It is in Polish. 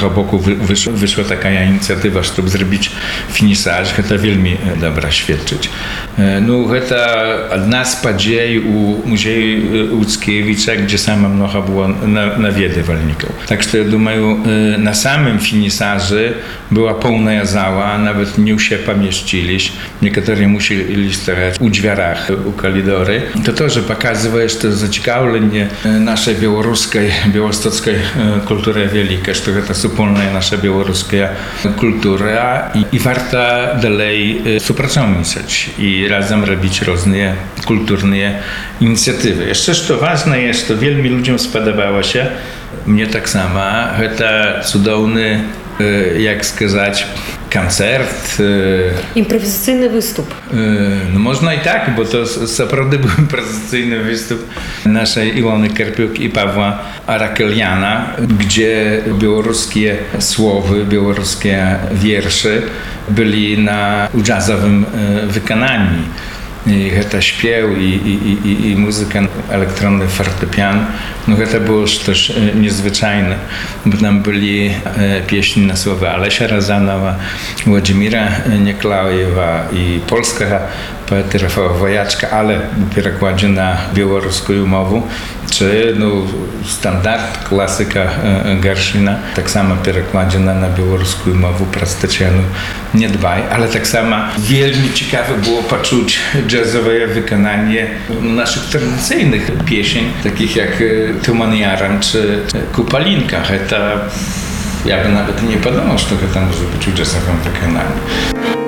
tego boku wyszła taka inicjatywa, żeby zrobić finisaż, to veľmi dobra świadczyć. No, to jedna z podziei u Muzeju Łódzkiewicza, gdzie sama mnoho było nawiedywalników. Tak że ja думаю, na samym finisaży była pełna zała, nawet nie się pomieściliś. Niektórzy musieli stać u drzwiach, u koridory. To też pokazuje, że zaciekawienie naszej białoruskiej, białostockiej kultury wielkiej, że to wspólna nasza białoruska kultura i warto dalej współpracować i razem robić różne kulturne inicjatywy. Jeszcze co ważne jest, to wielu ludziom spodobało się, mnie tak samo, to cudowny, jak сказать, koncert. Improwizacyjny występ. No można i tak, bo to naprawdę był improwizacyjny występ naszej Ilony Karpiuk i Pawła Arakeliana, gdzie białoruskie słowy, białoruskie wiersze byli na jazzowym wykonaniu. I to śpiew i muzyka elektroniczna, fortepian, no to było też niezwyczajne, bo tam byli pieśni na słowa Alesia Razanowa, Władimira Nieklajewa i polskiego poety Rafała Wojaczka, ale w przekładzie na białoruską mowę, czy no, standard, klasyka Gershwina, tak samo przekładziona na białoruską mowę przez Tatianu Niedbaj, ale tak samo wielmi ciekawe było poczuć jazzowe wykonanie naszych tradycyjnych pieśni, takich jak Tuman Jaran czy Kupalinka. To ja bym nawet nie podumał, że to tam może być w jazzowym wykonaniu.